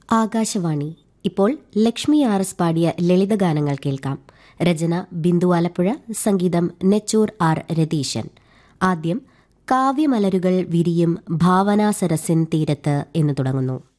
ആകാശവാണി. ഇപ്പോൾ ലക്ഷ്മി ആർ.എസ്. പാടിയ ലളിതഗാനങ്ങൾ കേൾക്കാം. രചന ബിന്ദു ആലപ്പുഴ, സംഗീതം നെച്ചൂർ ആർ രതീശൻ. ആദ്യം കാവ്യമലരുകൾ വിരിയും ഭാവനാസരസിൻ തീരത്ത് എന്ന് തുടങ്ങുന്നു.